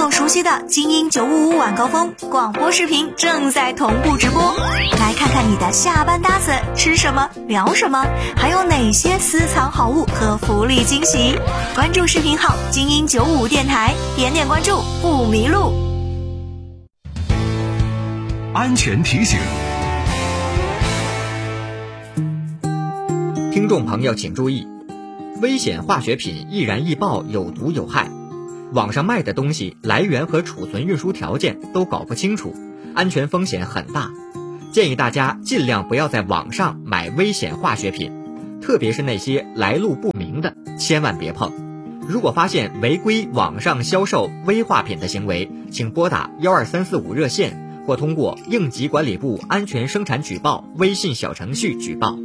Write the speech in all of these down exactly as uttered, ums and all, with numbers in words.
友熟悉的精英九五五晚高峰广播视频正在同步直播，来看看你的下班搭子吃什么聊什么，还有哪些私藏好物和福利惊喜。关注视频号精英九五五电台，点点关注不迷路。 安全提醒， 听众朋友请注意，危险化学品易燃易爆，有毒有害。网上卖的东西来源和储存运输条件都搞不清楚，安全风险很大。建议大家尽量不要在网上买危险化学品，特别是那些来路不明的，千万别碰。如果发现违规网上销售危化品的行为，请拨打一二三四五热线，或通过应急管理部安全生产举报微信小程序举报。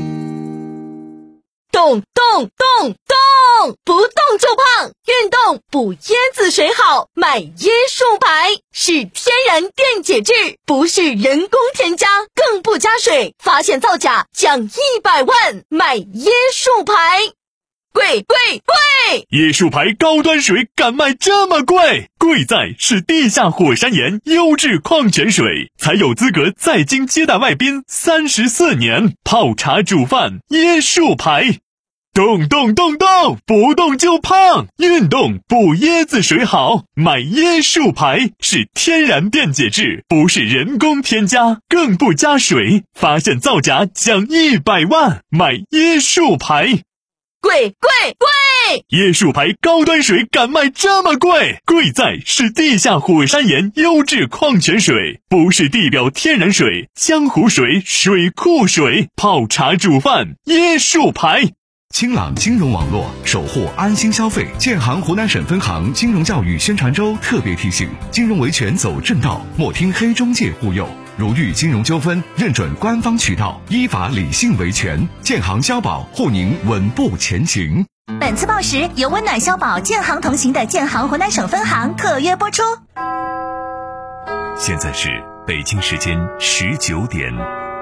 动动动动，不动就胖，运动补椰子水好，买椰树牌，是天然电解质，不是人工添加，更不加水，发现造假奖一百万，买椰树牌。贵贵贵！ 椰树牌高端水敢卖这么贵？贵在是地下火山岩优质矿泉水，才有资格在京接待外宾三十四年，泡茶煮饭椰树牌。动动动动，不动就胖，运动补椰子水好，买椰树牌，是天然电解质，不是人工添加，更不加水，发现造假奖一百万，买椰树牌。 贵贵贵！ 椰树牌高端水敢卖这么贵？贵在是地下火山岩优质矿泉水，不是地表天然水、江湖水、水库水，泡茶煮饭椰树牌。 清朗金融网络，守护安心消费。建行湖南省分行金融教育宣传周特别提醒：金融维权走正道，莫听黑中介忽悠。如遇金融纠纷，认准官方渠道，依法理性维权。建行消保护您稳步前行。 本次报时由温暖消保建行同行的建行湖南省分行特约播出。 现在是北京时间十九点。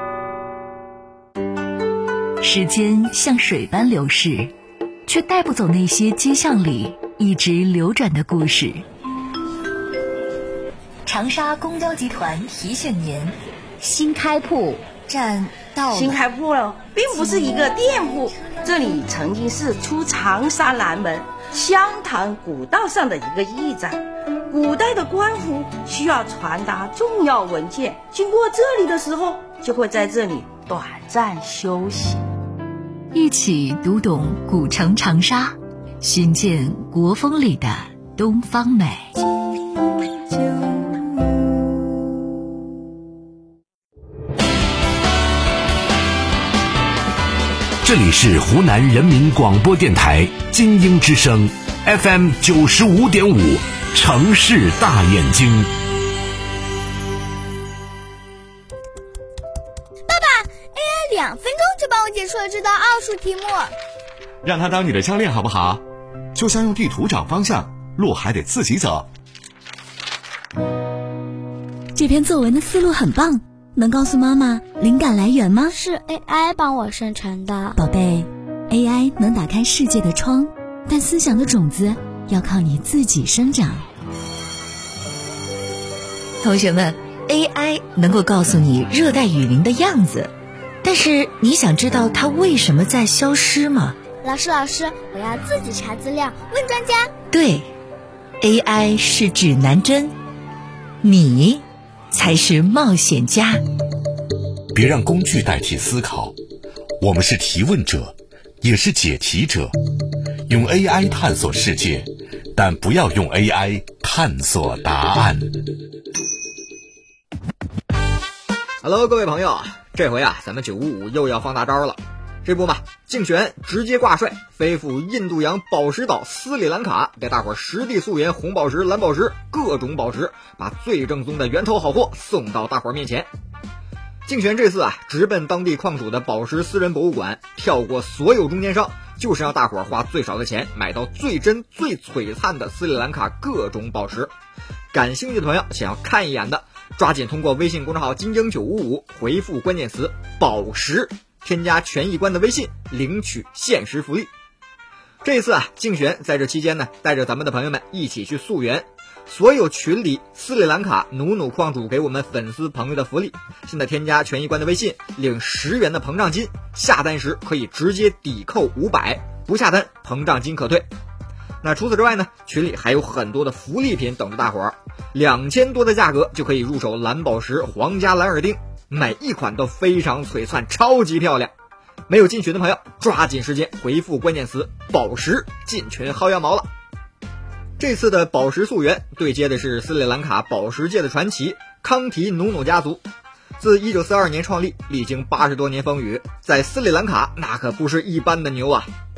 时间像水般流逝，却带不走那些街巷里一直流转的故事。长沙公交集团提醒您： 新开铺站到了。 新开铺了，并不是一个店铺，这里曾经是出长沙南门湘潭古道上的一个驿站。古代的官府需要传达重要文件，经过这里的时候，就会在这里短暂休息。 一起读懂古城长沙，寻见国风里的东方美。 这里是湖南人民广播电台精英之声 F M 九十五点五，城市大眼睛。 两分钟就帮我解出了这道奥数题目， 让他当你的教练好不好？就像用地图找方向，路还得自己走。 这篇作文的思路很棒，能告诉妈妈灵感来源吗？ 是 A I 帮我生成的。 宝贝， A I 能打开世界的窗，但思想的种子要靠你自己生长。 同学们， A I 能够告诉你热带雨林的样子，但是你想知道它为什么在消失吗？ 老师老师，我要自己查资料，问专家。 对， A I 是指南针，你才是冒险家。 别让工具代替思考，我们是提问者，也是解题者。用 A I 探索世界，但不要用 A I 探索答案。 Hello， 各位朋友，这回啊，咱们九五五又要放大招了。这不嘛，竞选直接挂帅，飞赴印度洋宝石岛斯里兰卡，给大伙实地溯源红宝石、蓝宝石各种宝石，把最正宗的源头好货送到大伙面前。竞选这次啊，直奔当地矿主的宝石私人博物馆，跳过所有中间商，就是让大伙花最少的钱买到最真最璀璨的斯里兰卡各种宝石。感兴趣的朋友，想要看一眼的，抓紧通过微信公众号精英九五五回复关键词宝石，添加权益官的微信领取限时福利。 这次啊，竞选在这期间呢，带着咱们的朋友们一起去溯源。所有群里斯里兰卡努努矿主给我们粉丝朋友的福利，现在添加权益观的微信，领十元的膨胀金，下单时可以直接抵扣五百，不下单膨胀金可退。那除此之外呢，群里还有很多的福利品等着大伙儿，两千多的价格就可以入手蓝宝石皇家蓝耳钉，每一款都非常璀璨，超级漂亮。没有进群的朋友，抓紧时间回复关键词宝石进群薅羊毛了。这次的宝石溯源对接的是斯里兰卡宝石界的传奇康提努努家族。自一九四二年创立，历经八十多年风雨，在斯里兰卡那可不是一般的牛啊！